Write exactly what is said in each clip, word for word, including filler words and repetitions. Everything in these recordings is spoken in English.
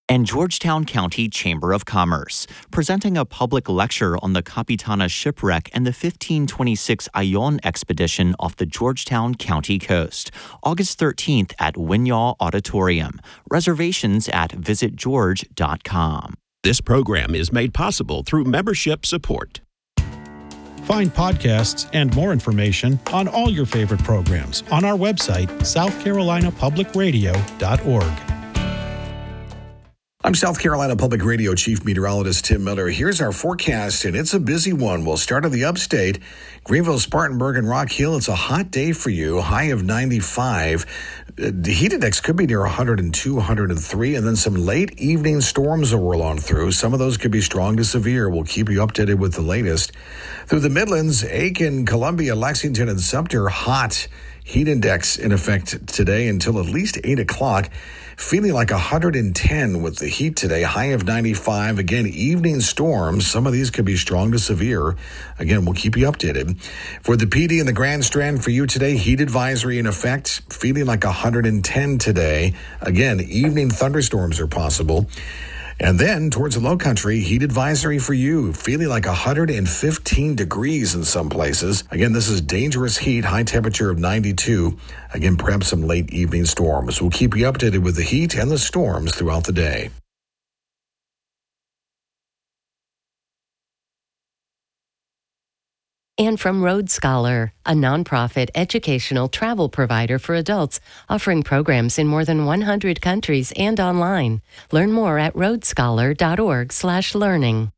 and Georgetown County Chamber of Commerce, presenting a public lecture on the Capitana shipwreck and the fifteen twenty-six Ayllon expedition off the Georgetown County coast, August thirteenth at Winyaw Auditorium. Reservations at visit george dot com. This program is made possible through membership support. Find podcasts and more information on all your favorite programs on our website, south carolina public radio dot org. I'm South Carolina Public Radio Chief Meteorologist Tim Miller. Here's our forecast, and it's a busy one. We'll start in the upstate. Greenville, Spartanburg, and Rock Hill. It's a hot day for you. High of ninety-five. The heat index could be near one hundred two, one hundred three, and then some late evening storms will roll on through. Some of those could be strong to severe. We'll keep you updated with the latest. Through the Midlands, Aiken, Columbia, Lexington, and Sumter, hot. Heat index in effect today until at least eight o'clock. Feeling like one hundred ten with the heat today, high of ninety-five. Again, evening storms. Some of these could be strong to severe. Again, we'll keep you updated. For the P D and the Grand Strand for you today, heat advisory in effect. Feeling like one hundred ten today. Again, evening thunderstorms are possible. And then towards the low country, heat advisory for you, feeling like one hundred fifteen degrees in some places. Again, this is dangerous heat, high temperature of ninety-two. Again, perhaps some late evening storms. We'll keep you updated with the heat and the storms throughout the day. And from Road Scholar, a nonprofit educational travel provider for adults offering programs in more than one hundred countries and online. Learn more at road scholar dot org slash learning.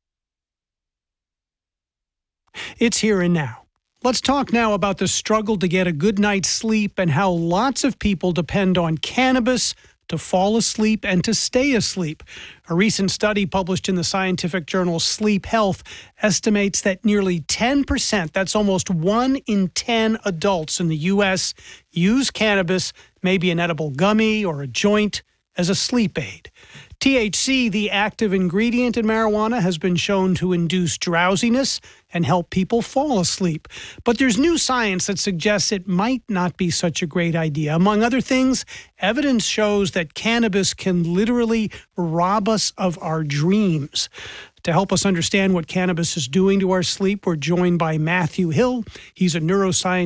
It's here and now. Let's talk now about the struggle to get a good night's sleep and how lots of people depend on cannabis to fall asleep and to stay asleep. A recent study published in the scientific journal Sleep Health estimates that nearly ten percent, that's almost one in ten adults in the U S, use cannabis, maybe an edible gummy or a joint, as a sleep aid. T H C, the active ingredient in marijuana, has been shown to induce drowsiness and help people fall asleep. But there's new science that suggests it might not be such a great idea. Among other things, evidence shows that cannabis can literally rob us of our dreams. To help us understand what cannabis is doing to our sleep, we're joined by Matthew Hill. He's a neuroscientist